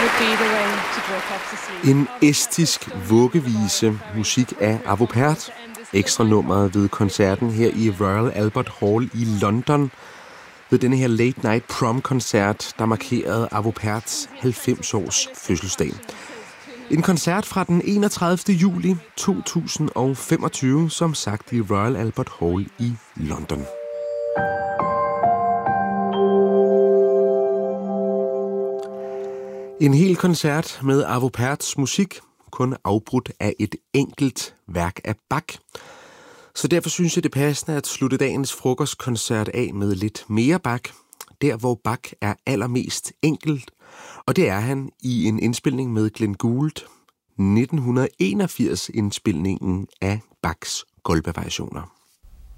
En estisk vuggevise, musik af Arvo Pärt. Ekstra nummeret ved koncerten her i Royal Albert Hall i London. Ved denne her Late Night Prom-koncert, der markerede Arvo Pärts 90-års fødselsdag. En koncert fra den 31. juli 2025, som sagt i Royal Albert Hall i London. En hel koncert med Arvo Pärts musik, kun afbrudt af et enkelt værk af Bach. Så derfor synes jeg, det er passende at slutte dagens frokostkoncert af med lidt mere Bach. Der, hvor Bach er allermest enkelt, og det er han i en indspilning med Glenn Gould, 1981-indspilningen af Bachs Goldberg-variationer.